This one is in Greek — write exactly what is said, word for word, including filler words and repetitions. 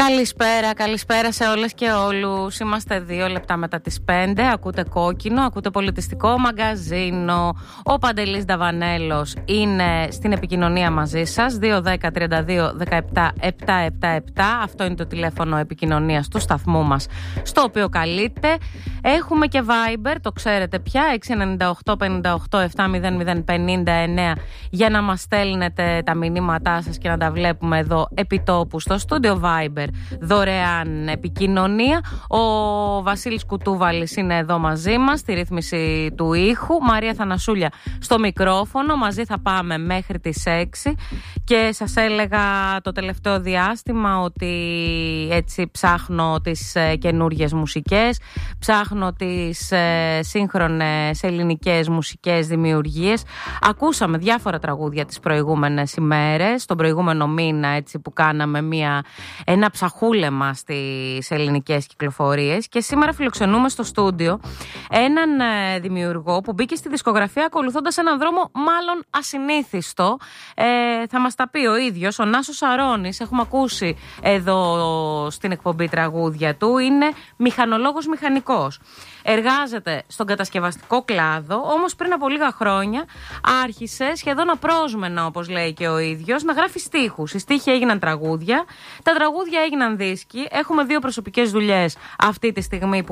Καλησπέρα, καλησπέρα σε όλες και όλους. Είμαστε δύο λεπτά μετά τις πέντε. Ακούτε Κόκκινο, ακούτε Πολιτιστικό Μαγκαζίνο. Ο Παντελής Νταβανέλος είναι στην επικοινωνία μαζί σας. δύο δέκα τριάντα δύο δεκαεπτά επτακόσια εβδομήντα επτά. Αυτό είναι το τηλέφωνο επικοινωνίας του σταθμού μας, στο οποίο καλείτε. Έχουμε και Viber, το ξέρετε πια, έξι εννιά οκτώ πέντε οκτώ επτά μηδέν μηδέν πέντε εννέα, για να μας στέλνετε τα μηνύματά σας και να τα βλέπουμε εδώ επιτόπου στο στούντιο. Viber, δωρεάν επικοινωνία. Ο Βασίλης Κουτούβαλης είναι εδώ μαζί μας στη ρύθμιση του ήχου. Μαρία Θανασούλια στο μικρόφωνο. Μαζί θα πάμε μέχρι τις έξι. Και σας έλεγα το τελευταίο διάστημα ότι έτσι ψάχνω τις ε, καινούργιες μουσικές, ψάχνω τις ε, σύγχρονες ελληνικές μουσικές δημιουργίες. Ακούσαμε διάφορα τραγούδια τις προηγούμενες ημέρες, τον προηγούμενο μήνα, έτσι, που κάναμε μια, ένα ψαχούλεμα στις ελληνικές κυκλοφορίες, και σήμερα φιλοξενούμε στο στούντιο έναν ε, δημιουργό που μπήκε στη δισκογραφία ακολουθώντας έναν δρόμο μάλλον ασυνήθιστο. Ε, θα μας τα πει ο ίδιος, ο Νάσος Αρώνης. Έχουμε ακούσει εδώ στην εκπομπή τραγούδια του. Είναι μηχανολόγος μηχανικός. Εργάζεται στον κατασκευαστικό κλάδο, όμως πριν από λίγα χρόνια άρχισε σχεδόν απρόσμενα, όπως λέει και ο ίδιος, να γράφει στίχους. Οι στίχοι έγιναν τραγούδια, τα τραγούδια έγιναν δίσκοι. Έχουμε δύο προσωπικές δουλειές αυτή τη στιγμή που